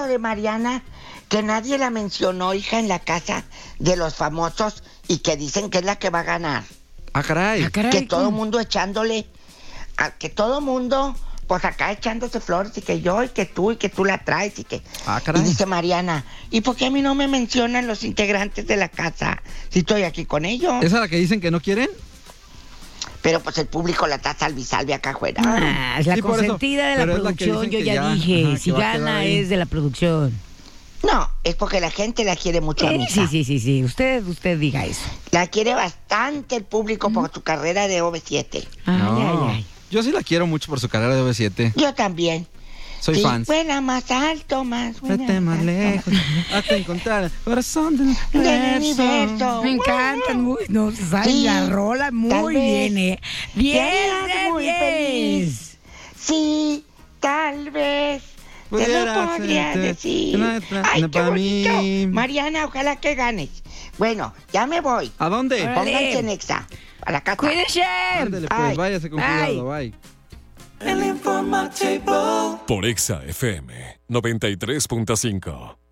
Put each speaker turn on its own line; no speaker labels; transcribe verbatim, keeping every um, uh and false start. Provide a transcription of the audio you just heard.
lo de Mariana? Que nadie la mencionó, hija, en la casa de los famosos y que dicen que es la que va a ganar.
Ah, caray.
Ah, caray.
Que todo el mundo echándole, a, que todo el mundo, pues acá echándose flores y que yo y que tú y que tú la traes y que...
Ah, caray.
Y dice Mariana, ¿y por qué a mí no me mencionan los integrantes de la casa si estoy aquí con ellos?
¿Esa es la que dicen que no quieren?
Pero pues el público la está salvi salvi acá afuera.
Ah, es la
Sí, por eso.
consentida de la
Pero es la que
producción,
dicen
yo
que
ya,
ya,
dije.
ajá,
Si
que va a quedar
gana
ahí.
es de la producción.
No, es porque la gente la quiere mucho a
Eh,
misa.
sí, sí, sí, sí. Usted, usted diga eso.
La quiere bastante el público por su carrera de O V siete.
Ay,
No.
ay, ay.
Yo sí la quiero mucho por su carrera de O V siete.
Yo también.
Soy
Sí,
fan.
Buena más alto, más buena.
Vete más lejos, hasta encontrar el corazón del
Del
universo.
universo.
Me encantan muy, no se sabe
Sí,
la rola
tal
muy
vez.
bien, eh. diez
Serías
de
muy
diez.
feliz. Sí, tal vez. Te lo
Pudiera
podría
ser
decir.
nuestra-
Ay,
no
qué
para
bonito.
mí.
Mariana, ojalá que ganes. Bueno, ya me voy.
¿A dónde?
Órale.
Pónganse en Exa. A la casa.
Cuídense.
Ándele, pues,
Ay.
váyase con
Ay.
cuidado, bye.
Por Exa F M noventa y tres punto cinco.